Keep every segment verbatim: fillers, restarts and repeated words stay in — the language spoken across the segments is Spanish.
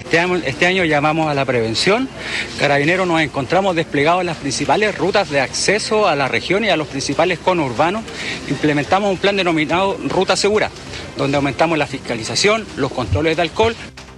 Este año, este año llamamos a la prevención. Carabineros nos encontramos desplegados en las principales rutas de acceso a la región y a los principales conurbanos. Implementamos un plan denominado Ruta Segura, donde aumentamos la fiscalización, los controles de alcohol.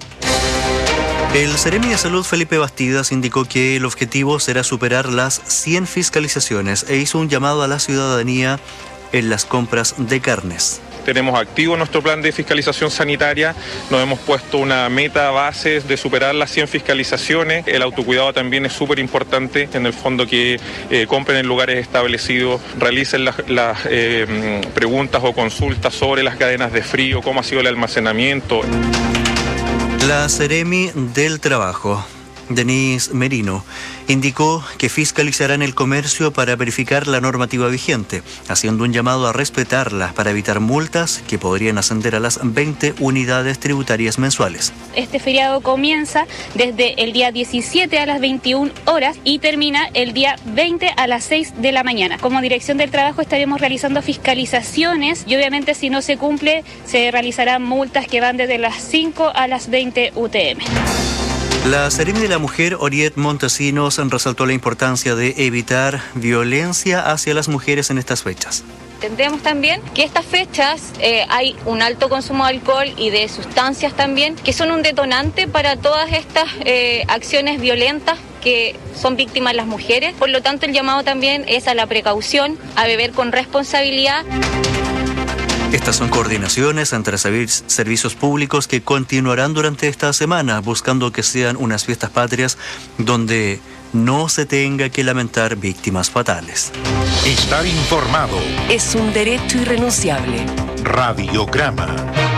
El Seremi de Salud, Felipe Bastidas, indicó que el objetivo será superar las cien fiscalizaciones e hizo un llamado a la ciudadanía en las compras de carnes. Tenemos activo nuestro plan de fiscalización sanitaria, nos hemos puesto una meta base de superar las cien fiscalizaciones. El autocuidado también es súper importante, en el fondo que eh, compren en lugares establecidos, realicen las, las eh, preguntas o consultas sobre las cadenas de frío, cómo ha sido el almacenamiento. La Seremi del Trabajo, Denise Merino, indicó que fiscalizarán el comercio para verificar la normativa vigente, haciendo un llamado a respetarla para evitar multas que podrían ascender a las veinte unidades tributarias mensuales. Este feriado comienza desde el día diecisiete a las veintiuna horas y termina el día veinte a las seis de la mañana. Como Dirección del Trabajo estaremos realizando fiscalizaciones y obviamente si no se cumple se realizarán multas que van desde las cinco a las veinte U T M. La Seremi de la Mujer, Oriet Montesinos, resaltó la importancia de evitar violencia hacia las mujeres en estas fechas. Entendemos también que estas fechas eh, hay un alto consumo de alcohol y de sustancias también, que son un detonante para todas estas eh, acciones violentas que son víctimas las mujeres. Por lo tanto, el llamado también es a la precaución, a beber con responsabilidad. Estas son coordinaciones entre servicios públicos que continuarán durante esta semana, buscando que sean unas fiestas patrias donde no se tenga que lamentar víctimas fatales. Estar informado es un derecho irrenunciable. Radiograma.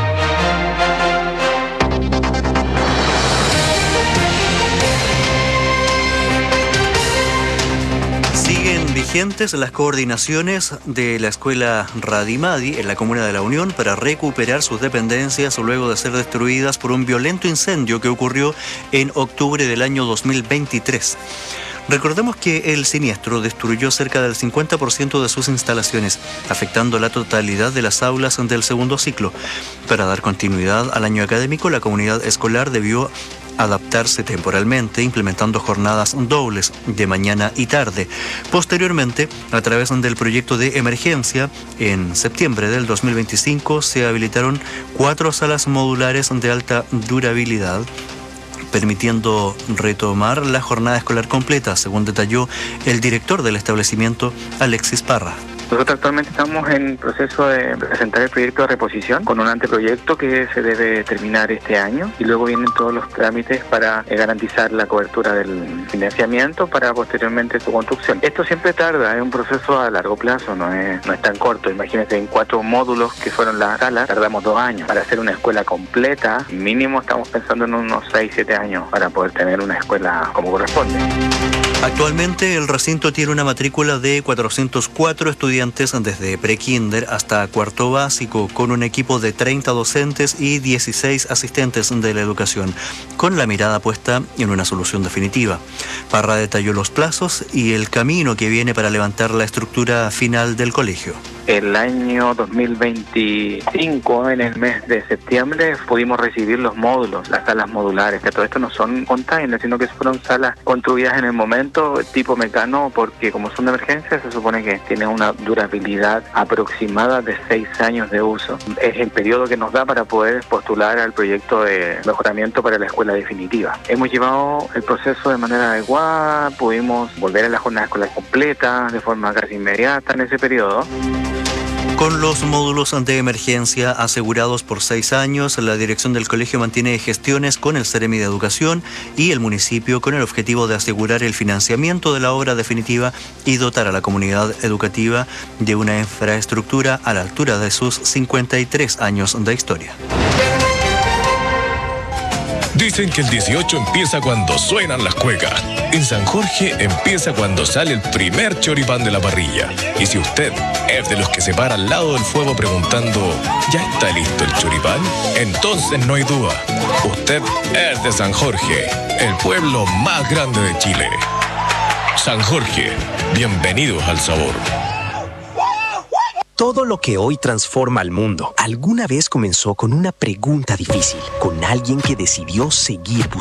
Siguen vigentes las coordinaciones de la escuela Radimadi en la comuna de La Unión para recuperar sus dependencias luego de ser destruidas por un violento incendio que ocurrió en octubre del año dos mil veintitrés. Recordemos que el siniestro destruyó cerca del cincuenta por ciento de sus instalaciones, afectando la totalidad de las aulas del segundo ciclo. Para dar continuidad al año académico, la comunidad escolar debió adaptarse temporalmente, implementando jornadas dobles de mañana y tarde. Posteriormente, a través del proyecto de emergencia, en septiembre del dos mil veinticinco se habilitaron cuatro salas modulares de alta durabilidad, permitiendo retomar la jornada escolar completa, según detalló el director del establecimiento, Alexis Parra. Nosotros actualmente estamos en proceso de presentar el proyecto de reposición con un anteproyecto que se debe terminar este año y luego vienen todos los trámites para garantizar la cobertura del financiamiento para posteriormente su construcción. Esto siempre tarda, es un proceso a largo plazo, no es, no es tan corto. Imagínense, en cuatro módulos que fueron las salas, tardamos dos años. Para hacer una escuela completa, mínimo estamos pensando en unos seis, siete años para poder tener una escuela como corresponde. Actualmente el recinto tiene una matrícula de cuatrocientos cuatro estudiantes desde prekinder hasta cuarto básico, con un equipo de treinta docentes y dieciséis asistentes de la educación, con la mirada puesta en una solución definitiva. Parra detalló los plazos y el camino que viene para levantar la estructura final del colegio. El año dos mil veinticinco, en el mes de septiembre, pudimos recibir los módulos, las salas modulares, que todo esto no son containers, sino que fueron salas construidas en el momento, tipo Mecano, porque como son de emergencia, se supone que tienen una durabilidad aproximada de seis años de uso. Es el periodo que nos da para poder postular al proyecto de mejoramiento para la escuela definitiva. Hemos llevado el proceso de manera adecuada, pudimos volver a la jornada escolar completa de forma casi inmediata en ese periodo. Con los módulos de emergencia asegurados por seis años, la dirección del colegio mantiene gestiones con el Seremi de Educación y el municipio con el objetivo de asegurar el financiamiento de la obra definitiva y dotar a la comunidad educativa de una infraestructura a la altura de sus cincuenta y tres años de historia. Dicen que el dieciocho empieza cuando suenan las cuecas. En San Jorge empieza cuando sale el primer choripán de la parrilla. Y si usted es de los que se para al lado del fuego preguntando ¿ya está listo el choripán? Entonces no hay duda. Usted es de San Jorge, el pueblo más grande de Chile. San Jorge, bienvenidos al sabor. Todo lo que hoy transforma al mundo alguna vez comenzó con una pregunta difícil, con alguien que decidió seguir buscando.